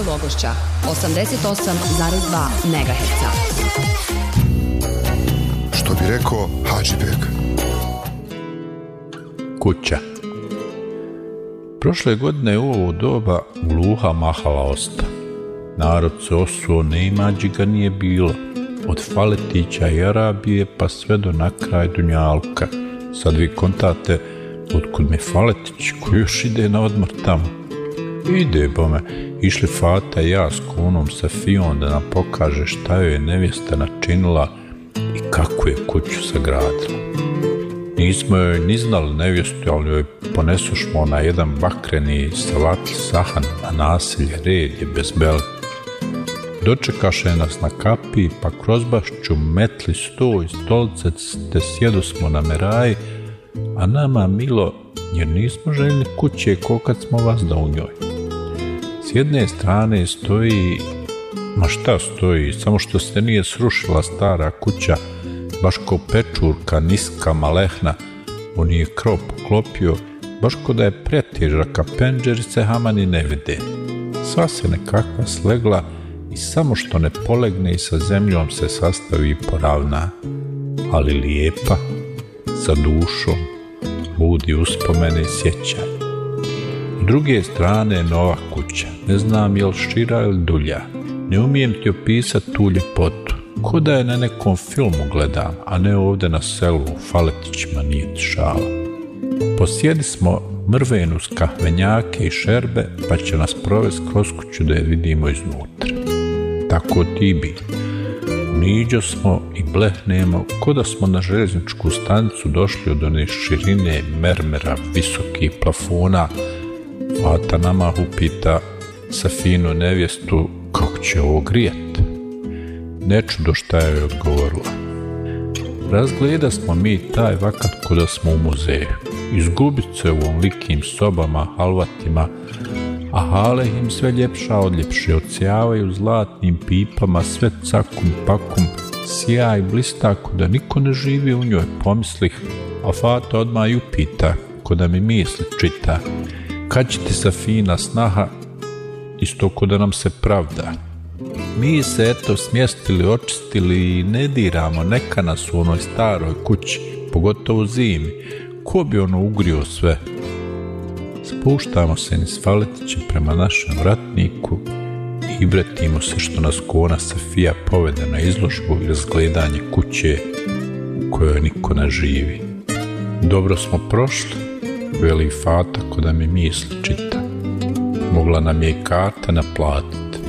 Glogošća 88,2 MHz. Što bi rekao Hadžibek. Kuća. Prošle godine u ovo doba gluha mahala osta. Narod se osuo, ne imađi ga nije bilo. Od Faletića i Arabije pa sve do na kraj Dunjalka. Sad vi kontate otkud mi Faletić koji još ide na odmor tamo. Ide bome, išli Fata i ja s kunom Safijom da nam pokaže šta joj je nevjesta načinila i kako je kuću sagradila. Nismo joj ni znali nevjestu, ali joj ponesušmo na jedan bakreni salati sahan, a nasilje red je bez beli. Dočekaše nas na kapiji, pa kroz bašću metli sto i stolice, te sjedu smo na meraji, a nama milo, jer nismo željni kuće ko kad smo vazda u njoj. S jedne strane stoji, ma šta stoji, samo što se nije srušila stara kuća, baš ko pečurka, niska, malehna, on je krov poklopio, baš ko da je pretježaka, penđerice hamani ne vide. Sva se nekakva slegla i samo što ne polegne i sa zemljom se sastavi i poravna, ali lijepa, sa dušom, budi uspomene i sjećanje. S druge strane nova kuća, ne znam je li šira ili dulja, ne umijem ti opisati tu ljepotu, ko da je na nekom filmu gledam, a ne ovdje na selu u Faletićima, nije ti šala. Posjedi smo mrvenu uz kahvenjake i šerbe, pa će nas provesti kroz kuću da je vidimo iznutra. Tako ti bi. Niđo smo i blehnemo, ko da smo na željezničku stanicu došli od one širine mermera, visokih plafona. Fata nama upita Safinu nevjestu kako će ovo grijeti. Ne čudo šta je odgovorila. Razgleda smo mi taj vakat ko da smo u muzeju. Izgubit se u ovolikim sobama, halvatima, a hale im sve ljepša odljepše, odsjavaju zlatnim pipama, sve cakum pakum, sjaj blista ko da niko ne živi u njoj, pomislih, a Fata odmah ju pita, ko da mi misli čita, kad će ti Safina snaha, isto ko da nam se pravda. Mi se eto smjestili, očistili i ne diramo, neka nas u onoj staroj kući, pogotovo zimi, ko bi ono ugrio sve. Spuštamo se niz Faletića prema našem vratniku i ibretimo se što nas kona Safija povede na izložbu i razgledanje kuće u kojoj niko ne živi. Dobro smo prošli, veli Fata ko da mi misli čita. Mogla nam je i karta naplatiti.